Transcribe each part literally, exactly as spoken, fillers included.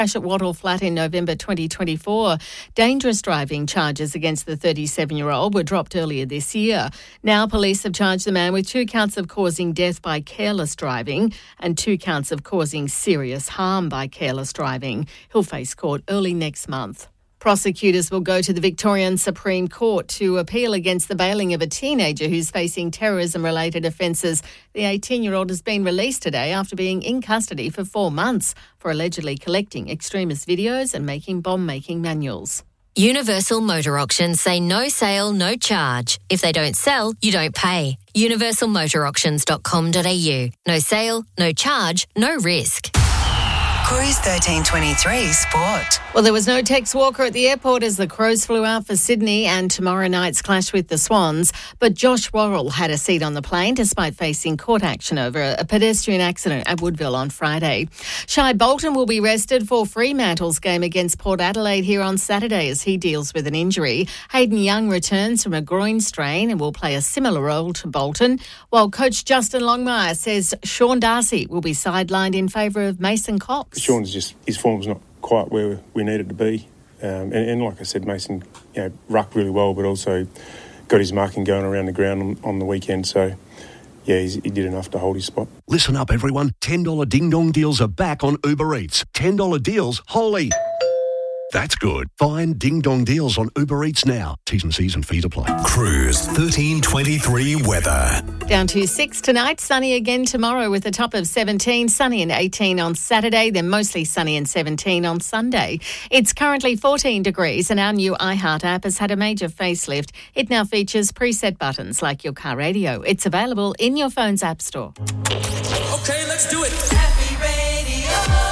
crash at Wattle Flat in November twenty twenty-four. Dangerous driving charges against the thirty-seven-year-old were dropped earlier this year. Now police have charged the man with two counts of causing death by careless driving and two counts of causing serious harm by careless driving. He'll face court early next month. Prosecutors will go to the Victorian Supreme Court to appeal against the bailing of a teenager who's facing terrorism-related offences. The eighteen-year-old has been released today after being in custody for four months for allegedly collecting extremist videos and making bomb-making manuals. Universal Motor Auctions say no sale, no charge. If they don't sell, you don't pay. universal motor auctions dot com dot a u. No sale, no charge, no risk. Cruise thirteen twenty-three Sport. Well, there was no Tex Walker at the airport as the Crows flew out for Sydney and tomorrow night's clash with the Swans. But Josh Worrell had a seat on the plane despite facing court action over a pedestrian accident at Woodville on Friday. Shai Bolton will be rested for Fremantle's game against Port Adelaide here on Saturday as he deals with an injury. Hayden Young returns from a groin strain and will play a similar role to Bolton, while coach Justin Longmire says Sean Darcy will be sidelined in favour of Mason Cox. Sean's just, his form's not quite where we need it to be. Um, and, and like I said, Mason, you know, rucked really well, but also got his marking going around the ground on, on the weekend. So, yeah, he's, he did enough to hold his spot. Listen up, everyone. ten dollars ding-dong deals are back on Uber Eats. ten dollars deals, holy. That's good. Find ding-dong deals on Uber Eats now. T's and C's and fees apply. Cruise thirteen twenty-three weather. Down to six tonight, sunny again tomorrow with a top of seventeen, sunny and eighteen on Saturday, then mostly sunny and seventeen on Sunday. It's currently fourteen degrees and our new iHeart app has had a major facelift. It now features preset buttons like your car radio. It's available in your phone's app store. Okay, let's do it. Happy Radio.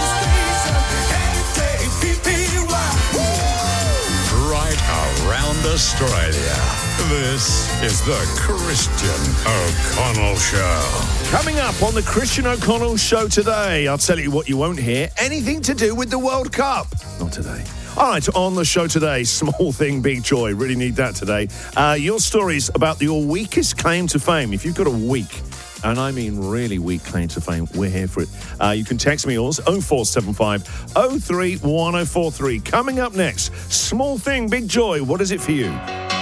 Around Australia, this is the Christian O'Connell Show. Coming up on the Christian O'Connell Show today, I'll tell you what you won't hear, anything to do with the World Cup. Not today. All right, on the show today, small thing, big joy. Really need that today. Uh, your stories about your weakest claim to fame. If you've got a weak, and I mean really weak claim to fame, we're here for it. Uh, you can text me yours, oh four seven five, oh three one oh four three. Coming up next, small thing, big joy. What is it for you?